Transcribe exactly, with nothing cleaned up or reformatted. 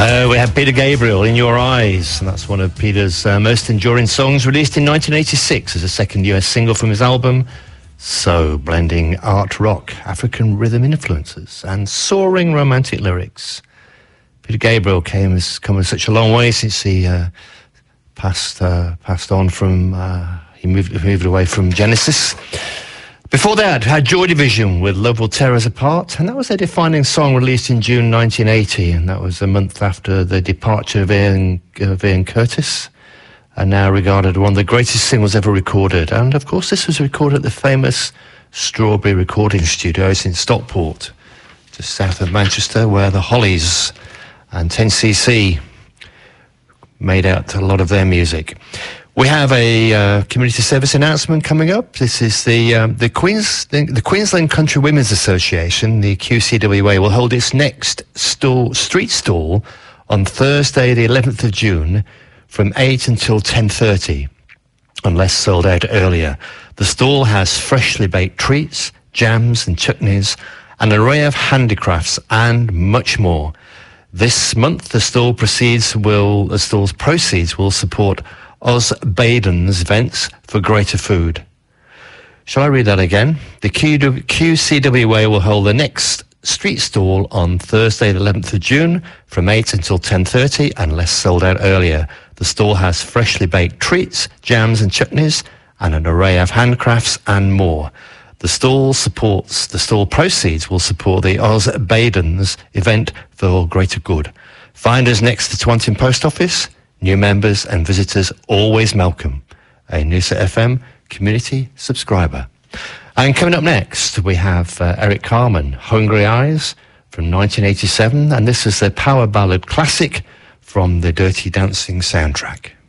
Uh, we have Peter Gabriel, In Your Eyes, and that's one of Peter's uh, most enduring songs, released in nineteen eighty-six as a second U S single from his album So, blending art rock, African rhythm influences, and soaring romantic lyrics. Peter Gabriel came has come a such a long way since he uh, passed uh, passed on from uh, he moved moved away from Genesis. Before that, had Joy Division with Love Will Tear Us Apart, and that was their defining song, released in June nineteen eighty, and that was a month after the departure of Ian, of Ian Curtis, and now regarded one of the greatest singles ever recorded. And of course, this was recorded at the famous Strawberry Recording Studios in Stockport, just south of Manchester, where the Hollies and ten C C made out a lot of their music. We have a uh, community service announcement coming up. This is the um, the Queens the, the Queensland Country Women's Association, the Q C W A, will hold its next stall, street stall on Thursday, the eleventh of June, from eight until ten thirty, unless sold out earlier. The stall has freshly baked treats, jams and chutneys, an array of handicrafts, and much more. This month, the stall proceeds will the stall's proceeds will support Oz Baden's events for greater food. Shall I read that again? The Q C W A will hold the next street stall on Thursday the eleventh of June from eight until ten thirty, unless sold out earlier. The stall has freshly baked treats, jams and chutneys, and an array of handcrafts and more. The stall supports the stall proceeds will support the Oz Baden's event for greater good. Find us next to Twantin Post Office. New members and visitors always welcome. A Noosa F M community subscriber. And coming up next, we have uh, Eric Carmen, Hungry Eyes, from nineteen eighty-seven, and this is their power ballad classic from the Dirty Dancing soundtrack.